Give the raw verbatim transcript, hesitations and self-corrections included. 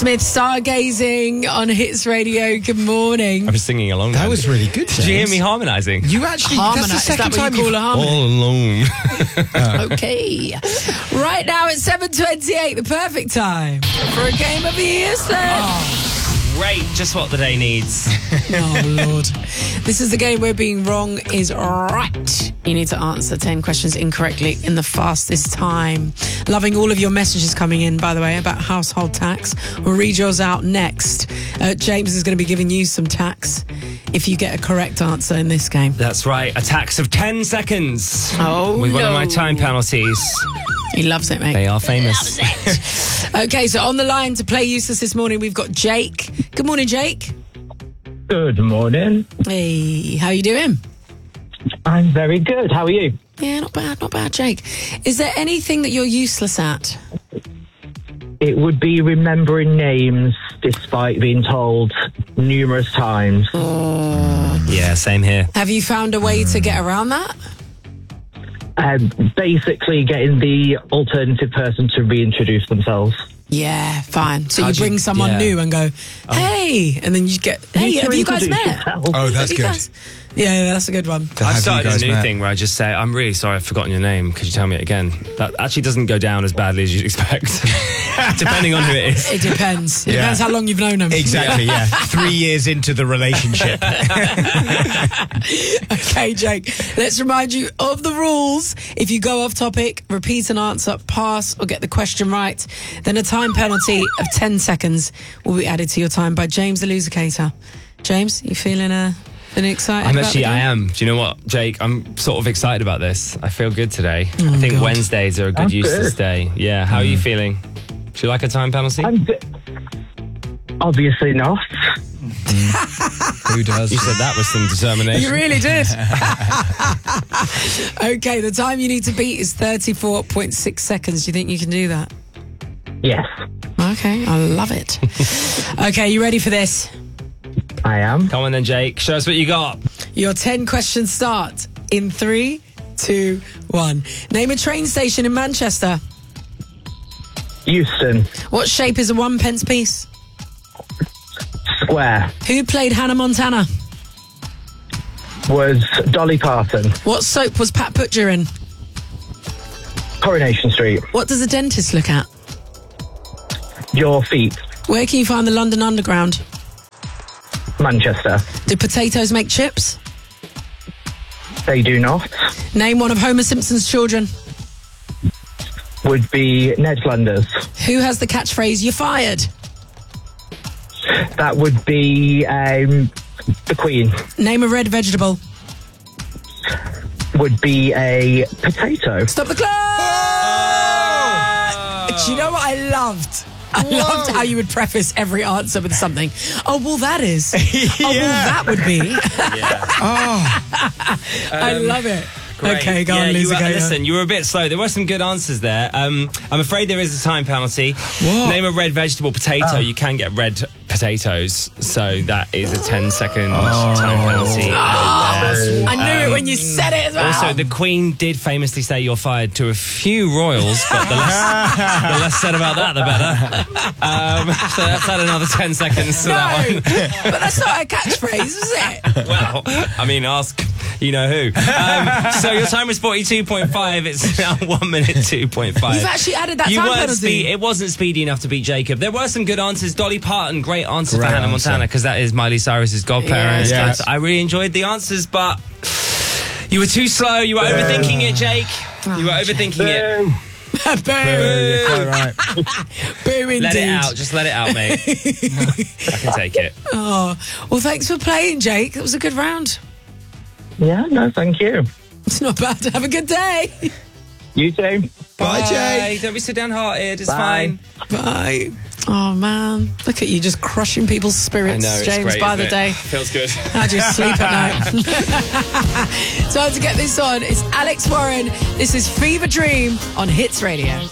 Smith, Stargazing on Hits Radio. Good morning. I was singing along. That was really good, James. Did you hear me harmonising? You actually, Harmonise. that's the second Is that what time you call you've- a harmony? All alone. Okay. Right now it's seven twenty-eight, the perfect time for a game of Useless. Great, just what the day needs. Oh, Lord. This is the game where being wrong is right. You need to answer ten questions incorrectly in the fastest time. Loving all of your messages coming in, by the way, about household tax. We'll read yours out next. Uh, James is going to be giving you some tax if you get a correct answer in this game. That's right, a tax of ten seconds. Oh, With one of no. my time penalties. He loves it, mate. They are famous. Okay, so on the line to play Useless this morning, we've got Jake. Good morning, Jake. Good morning. Hey, how you doing? I'm very good. How are you? Yeah, not bad, not bad, Jake. Is there anything that you're useless at? It would be remembering names despite being told numerous times. Yeah, same here. Have you found a way to get around that? Um, basically getting the alternative person to reintroduce themselves. Yeah, fine. So How'd you bring you- someone yeah. new and go, hey, and then you get, hey, You have you guys introduce met? yourself. Oh, that's Have you good. guys- Yeah, yeah, that's a good one. To I've have you started a guys new met. thing where I just say, I'm really sorry I've forgotten your name. Could you tell me it again? That actually doesn't go down as badly as you'd expect. Depending on who it is. It depends. It Yeah. depends how long you've known them. Exactly, yeah. Three years into the relationship. Okay, Jake, let's remind you of the rules. If you go off topic, repeat an answer, pass, or get the question right, then a time penalty of ten seconds will be added to your time by James the Lusicator. James, you feeling, uh, feeling excited? I'm about actually, the I game? am. Do you know what, Jake? I'm sort of excited about this. I feel good today. I think God. Wednesdays are a good That's useless good. day. Yeah, how are you feeling? Do you like a time penalty? I'm bi- Obviously not. Who does? You said that with some determination. You really did. Okay, the time you need to beat is thirty-four point six seconds. Do you think you can do that? Yes, Okay, I love it. Okay, you ready for this? I am. Come on then, Jake. Show us what you got. Your ten questions start in three, two, one. Name a train station in Manchester. Euston. What shape is a one pence piece? Square. Who played Hannah Montana? Was Dolly Parton. What soap was Pat Butcher in? Coronation Street. What does a dentist look at? Your feet. Where can you find the London Underground? Manchester. Do potatoes make chips? They do not. Name one of Homer Simpson's children. Would be Ned Flanders. Who has the catchphrase, "You're fired"? That would be um, the Queen. Name a red vegetable. Would be a potato. Stop the clock! Do you know what I loved? I loved how you would preface every answer with something. Oh, well, that is. Oh, well, that would be. I love it. Great. Okay, go yeah, on, you Lisa. were, Go, go. listen, you were a bit slow. There were some good answers there. Um, I'm afraid there is a time penalty. What? Name a red vegetable potato. Oh. You can get red potatoes, so that is a ten second Oh. time penalty. I knew it when you said it as well. Also, the Queen did famously say "you're fired" to a few royals, but the less, the less said about that, the better. Um, so that's had another ten seconds to no, that one. but that's not a catchphrase, is it? Well, I mean, ask you know who. Um, so your time was forty-two point five. It's now one minute two point five. You've actually added that you time weren't penalty. Speed, it wasn't speedy enough to beat Jacob. There were some good answers. Dolly Parton, great answer Great for Hannah answer. Montana, because that is Miley Cyrus's godparents. Yeah. Yes. I really enjoyed the answers, but you were too slow. You were overthinking it, Jake. You were overthinking it. Boom. Boom. You're quite right. Boom, indeed. Let it out. Just let it out, mate. I can take it. Oh, well, thanks for playing, Jake. It was a good round. Yeah, no, thank you. It's not bad. Have a good day. You too. Bye, Jake. Don't be so downhearted. It's Bye. fine. Bye. Oh, man. Look at you just crushing people's I spirits, know, it's James, great, by isn't the it? day. Feels good. How do you sleep at night? Time to get this on. It's Alex Warren. This is Fever Dream on Hits Radio.